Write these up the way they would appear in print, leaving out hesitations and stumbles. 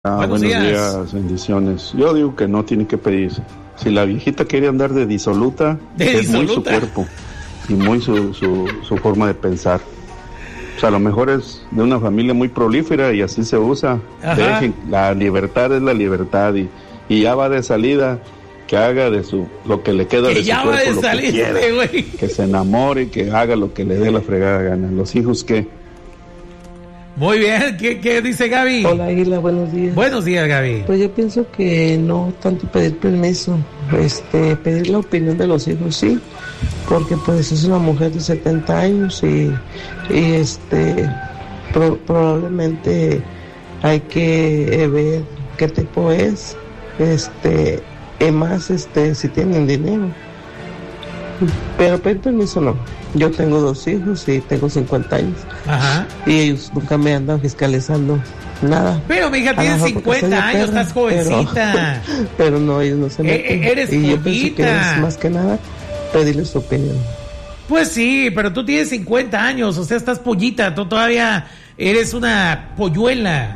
Buenos días, bendiciones. Yo digo que no tiene que pedirse. Si la viejita quiere andar de disoluta, es muy su cuerpo y muy su forma de pensar. O sea, a lo mejor es de una familia muy prolífera y así se usa. Dejen, la libertad es la libertad y ya va de salida, que haga de lo que le queda de su cuerpo, lo que quiera, que se enamore, que haga lo que le dé la fregada gana. Los hijos, ¿qué? Muy bien, ¿qué dice Gaby? Hola Águila, buenos días. Buenos días, Gaby. Pues yo pienso que no tanto pedir permiso, pedir la opinión de los hijos, sí, porque pues es una mujer de 70 años y probablemente hay que ver qué tipo es, y más si tienen dinero. Pero pedir permiso no. Yo tengo 2 hijos y tengo 50 años. Ajá. Y ellos nunca me andan fiscalizando nada. Pero mi hija tiene 50 años, estás jovencita. Pero no, ellos no se meten. Eres y pollita. yo pienso que es más que nada pedirles su opinión. Pues sí, pero tú tienes 50 años, o sea, estás pollita, tú todavía eres una polluela.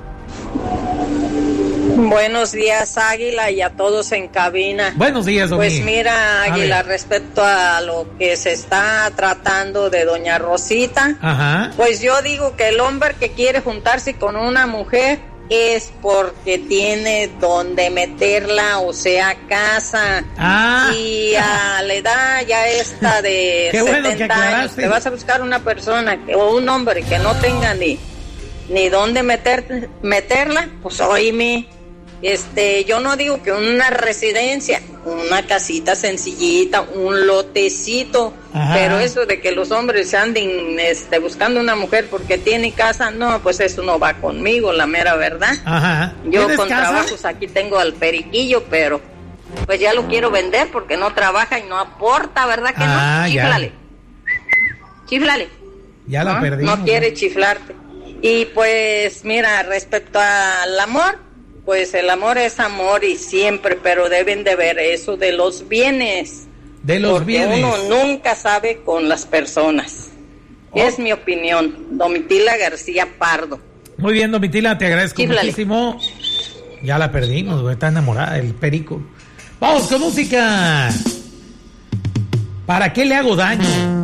Buenos días, Águila, y a todos en cabina. Buenos días, Domi. Pues mira, Águila, respecto a lo que se está tratando de doña Rosita, ajá, pues yo digo que el hombre que quiere juntarse con una mujer es porque tiene donde meterla, o sea, casa. Y a la edad ya esta de 70 años, te vas a buscar una persona o un hombre que no tenga ni dónde meterla, pues oíme. Yo no digo que una residencia, una casita sencillita, un lotecito, ajá, pero eso de que los hombres anden buscando una mujer porque tiene casa, no, pues eso no va conmigo, la mera verdad. Ajá. Yo con casa? Trabajos aquí tengo al periquillo, pero pues ya lo quiero vender porque no trabaja y no aporta, ¿verdad que no? Chiflale. Chiflale. Ya la perdimos. No quiere chiflarte. Y pues mira, respecto al amor, pues el amor es amor y siempre, pero deben de ver eso de los bienes. De los porque bienes. Uno nunca sabe con las personas. Es mi opinión. Domitila García Pardo. Muy bien, Domitila, te agradezco muchísimo. Ya la perdimos, güey, está enamorada del perico. Vamos con música. ¿Para qué le hago daño?